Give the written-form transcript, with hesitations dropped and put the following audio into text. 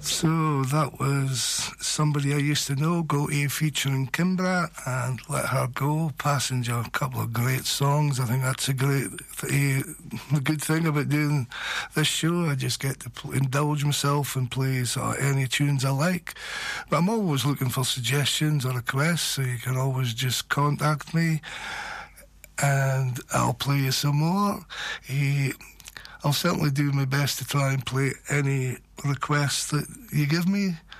So that was Somebody I Used to Know, Go To featuring Kimbra, and Let Her Go, Passenger. A couple of great songs. I think that's a good thing about doing this show. I just get to indulge myself and play sort of any tunes I like. But I'm always looking for suggestions or requests, so you can always just contact me and I'll play you some more. I'll certainly do my best to try and play any requests that you give me.